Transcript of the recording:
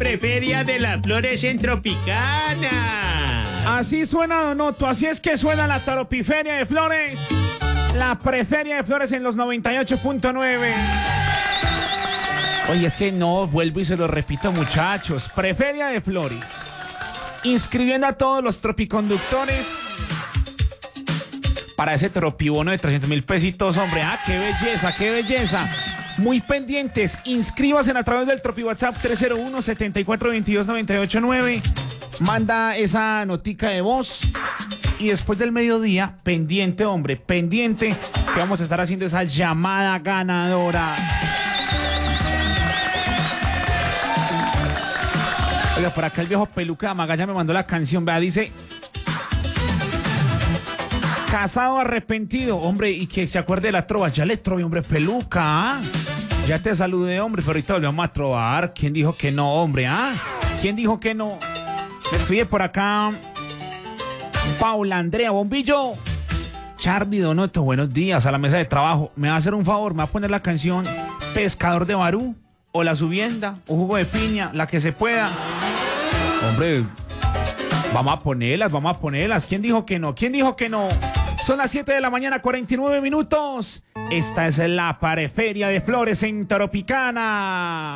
preferia de las flores en Tropicana. Así suena, Donoto, así es que suena la Tropiferia de Flores. La preferia de Flores en los 98.9. Oye, es que no, vuelvo y se lo repito, muchachos. Preferia de Flores. Inscribiendo a todos los tropiconductores para ese tropibono de 300.000 pesitos, hombre. Ah, qué belleza, qué belleza. Muy pendientes, inscríbanse a través del Tropi WhatsApp 301-7422-989. Manda esa notica de voz. Y después del mediodía, pendiente, hombre, pendiente, que vamos a estar haciendo esa llamada ganadora. Oiga, por acá el viejo Peluca de Magalla me mandó la canción, vea, dice: casado arrepentido, hombre, y que se acuerde de la trova. Ya le trove, hombre, Peluca, ¿ah? Ya te saludé, hombre, pero ahorita volvemos a trovar. ¿Quién dijo que no, hombre, ah? ¿Quién dijo que no? Me escribe por acá Paula Andrea Bombillo. Charly, Donoto, buenos días a la mesa de trabajo. ¿Me va a hacer un favor? ¿Me va a poner la canción Pescador de Barú? O La Subienda, o Jugo de Piña, la que se pueda. Hombre, vamos a ponerlas. ¿Quién dijo que no? ¿Quién dijo que no? Son las 7 de la mañana, 49 minutos. Esta es la Preferia de Flores en Tropicana.